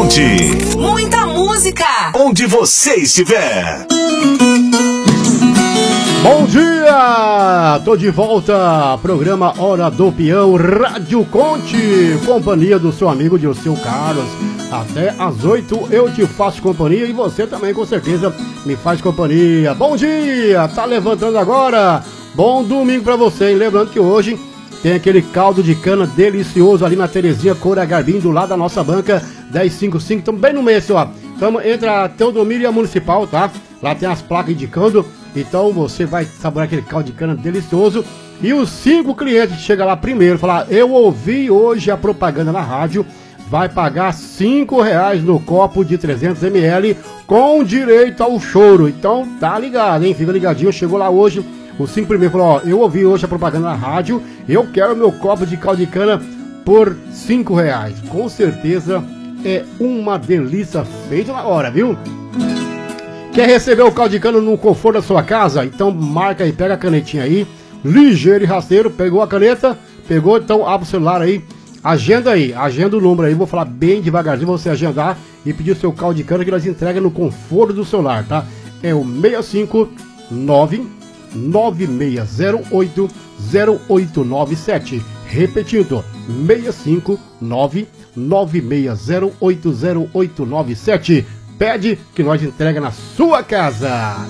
Conte. Muita música. Onde você estiver. Bom dia! Tô de volta, programa Hora do Peão, Rádio Conte, companhia do seu amigo Dirceu Carlos. Até às 8 eu te faço companhia e você também com certeza me faz companhia. Bom dia! Tá levantando agora? Bom domingo pra você, hein? Lembrando que hoje tem aquele caldo de cana delicioso ali na Terezinha Cora Garbim, do lado da nossa banca 1055, estamos bem no meio, ó. Estamos entre a Teodomiro e a Municipal, tá? Lá tem as placas indicando. Então você vai saborear aquele caldo de cana delicioso. E os 5 clientes que chegam lá primeiro, falar, eu ouvi hoje a propaganda na rádio, vai pagar R$5 no copo de 300 ml com direito ao choro. Então tá ligado, hein? Fica ligadinho, chegou lá hoje, os 5 primeiros falaram, ó, eu ouvi hoje a propaganda na rádio, eu quero meu copo de caldo de cana por R$5. Com certeza é uma delícia feita na hora, viu? Quer receber o caldo de cana no conforto da sua casa? Então marca aí, pega a canetinha aí, ligeiro e rasteiro, pegou a caneta, pegou, então abre o celular aí, agenda o número aí, vou falar bem devagarzinho, você agendar e pedir o seu caldo de cana que nós entregamos no conforto do celular, tá? É o 659-9608-0897, repetindo, 659-9608-0897. Pede que nós entrega na sua casa.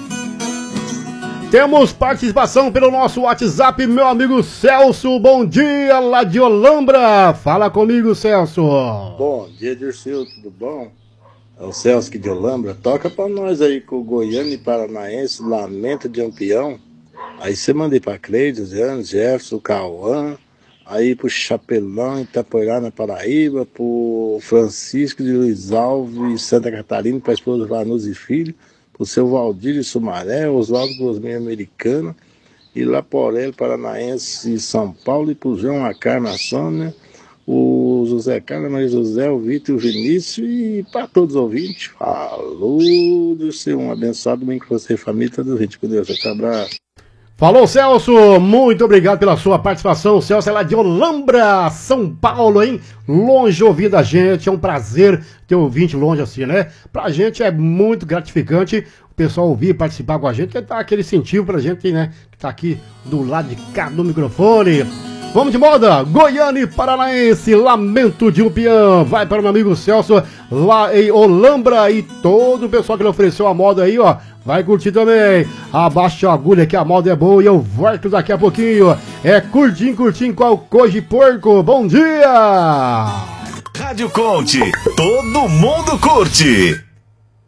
Temos participação pelo nosso WhatsApp, meu amigo Celso. Bom dia, lá de Olambra. Fala comigo, Celso. Bom dia, Dirceu, tudo bom? É o Celso aqui de Olambra. Toca pra nós aí com o Goiano e Paranaense, Lamento de um Peão. Aí você manda aí pra Cleide, Jefferson, Cauã. Aí pro Chapelão, Itaporá, na Paraíba, pro Francisco de Luiz Alves, Santa Catarina, pra esposa Lanús e Filho, pro seu Valdir de Sumaré, Oswaldo Gosminha Americana, e lá pro Aurélio Paranaense, São Paulo, e pro João Acar na Sônia, o José Carlos, Maria José, o Vitor e o Vinícius, e para todos os ouvintes, falou, Deus, um abençoado domingo com você, família, todos os ouvintes, com Deus, um abraço. Falou, Celso, muito obrigado pela sua participação. O Celso é lá de Olambra, São Paulo, hein? Longe ouvindo a gente, é um prazer ter ouvinte longe assim, né? Pra gente é muito gratificante o pessoal ouvir e participar com a gente, que dá aquele incentivo pra gente, né? Que tá aqui do lado de cá do microfone. Vamos de moda, Goiânia e Paranaense, Lamento de um Peão. Vai para o meu amigo Celso, lá em Olambra, e todo o pessoal que lhe ofereceu a moda aí, ó, vai curtir também. Abaixa a agulha que a moda é boa e eu volto daqui a pouquinho. É curtinho com o Coisa de Porco. Bom dia! Rádio Conte, todo mundo curte.